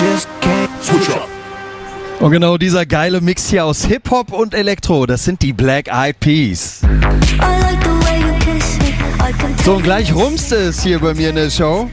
Und genau dieser geile Mix hier aus Hip-Hop und Elektro, das sind die Black Eyed Peas. So, und gleich rumst es hier bei mir in der Show.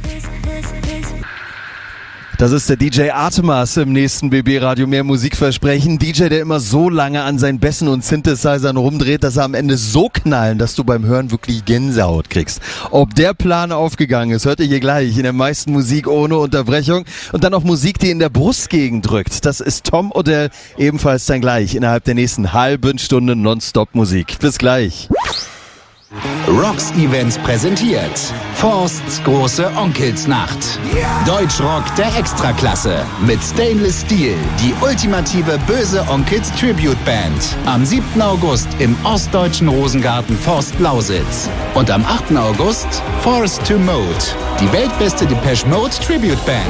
Das ist der DJ Artemas im nächsten BB-Radio Mehr Musikversprechen. DJ, der immer so lange an seinen Bässen und Synthesizern rumdreht, dass er am Ende so knallen, dass du beim Hören wirklich Gänsehaut kriegst. Ob der Plan aufgegangen ist, hört ihr hier gleich in der meisten Musik ohne Unterbrechung. Und dann auch Musik, die in der Brustgegend drückt. Das ist Tom Odell, ebenfalls dann gleich innerhalb der nächsten halben Stunde Nonstop-Musik. Bis gleich. Rocks Events präsentiert Forsts große Onkelsnacht. Deutschrock der Extraklasse mit Stainless Steel, die ultimative böse Onkels Tribute Band. Am 7. August im ostdeutschen Rosengarten Forst Lausitz. Und am 8. August Forced to Mode, die weltbeste Depeche Mode Tribute Band.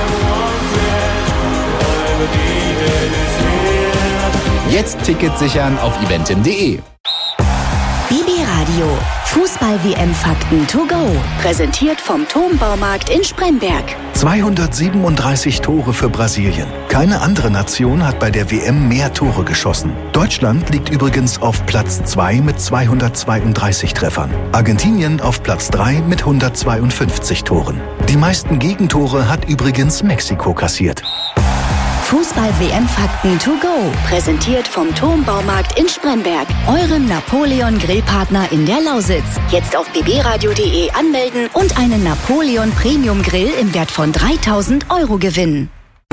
Jetzt Tickets sichern auf eventim.de. BB-Radio, Fußball-WM-Fakten to go. Präsentiert vom Turmbaumarkt in Spremberg. 237 Tore für Brasilien. Keine andere Nation hat bei der WM mehr Tore geschossen. Deutschland liegt übrigens auf Platz 2 mit 232 Treffern. Argentinien auf Platz 3 mit 152 Toren. Die meisten Gegentore hat übrigens Mexiko kassiert. Fußball-WM-Fakten to go. Präsentiert vom Turmbaumarkt in Spremberg. Eurem Napoleon-Grillpartner in der Lausitz. Jetzt auf bbradio.de anmelden und einen Napoleon Premium Grill im Wert von 3.000 € gewinnen.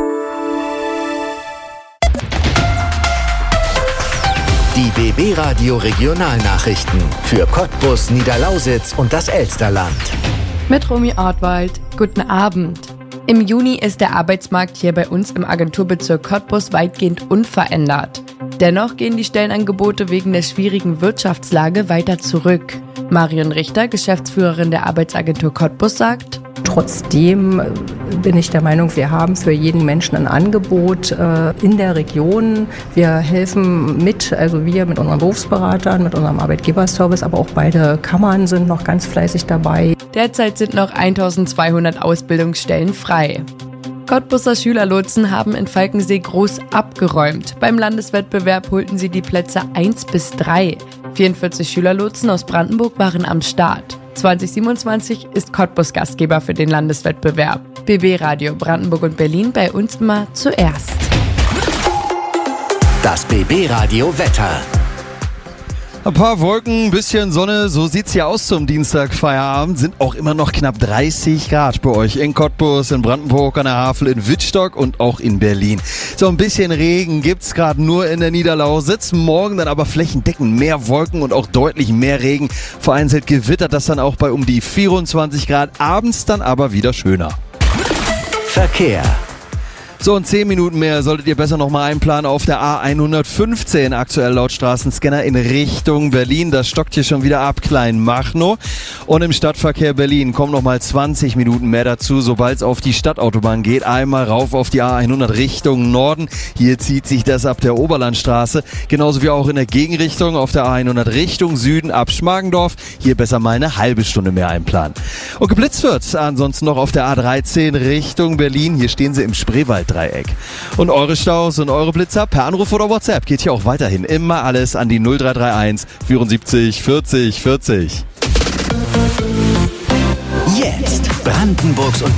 Die BB-Radio Regionalnachrichten für Cottbus, Niederlausitz und das Elsterland. Mit Romy Ortwald. Guten Abend. Im Juni ist der Arbeitsmarkt hier bei uns im Agenturbezirk Cottbus weitgehend unverändert. Dennoch gehen die Stellenangebote wegen der schwierigen Wirtschaftslage weiter zurück. Marion Richter, Geschäftsführerin der Arbeitsagentur Cottbus, sagt: Trotzdem bin ich der Meinung, wir haben für jeden Menschen ein Angebot in der Region. Wir helfen mit, also wir mit unseren Berufsberatern, mit unserem Arbeitgeberservice, aber auch beide Kammern sind noch ganz fleißig dabei. Derzeit sind noch 1200 Ausbildungsstellen frei. Cottbuser Schülerlotsen haben in Falkensee groß abgeräumt. Beim Landeswettbewerb holten sie die Plätze 1 bis 3. 44 Schülerlotsen aus Brandenburg waren am Start. 2027 ist Cottbus Gastgeber für den Landeswettbewerb. BB Radio Brandenburg und Berlin, bei uns immer zuerst. Das BB Radio Wetter. Ein paar Wolken, ein bisschen Sonne, so sieht's hier aus zum Dienstag-Feierabend. Sind auch immer noch knapp 30 Grad bei euch in Cottbus, in Brandenburg, an der Havel, in Wittstock und auch in Berlin. So ein bisschen Regen gibt's gerade nur in der Niederlausitz. Morgen dann aber flächendeckend mehr Wolken und auch deutlich mehr Regen. Vereinzelt gewittert das dann auch bei um die 24 Grad. Abends dann aber wieder schöner. Verkehr. So, in 10 Minuten mehr solltet ihr besser nochmal einplanen auf der A115, aktuell laut Straßenscanner in Richtung Berlin. Das stockt hier schon wieder ab, Kleinmachnow. Und im Stadtverkehr Berlin kommen nochmal 20 Minuten mehr dazu, sobald es auf die Stadtautobahn geht. Einmal rauf auf die A100 Richtung Norden. Hier zieht sich das ab der Oberlandstraße. Genauso wie auch in der Gegenrichtung auf der A100 Richtung Süden ab Schmargendorf. Hier besser mal eine halbe Stunde mehr einplanen. Und geblitzt wird ansonsten noch auf der A13 Richtung Berlin. Hier stehen sie im Spreewalddreieck. Und eure Staus und eure Blitzer per Anruf oder WhatsApp geht hier auch weiterhin immer alles an die 0331 74 40 40. Jetzt Brandenburgs und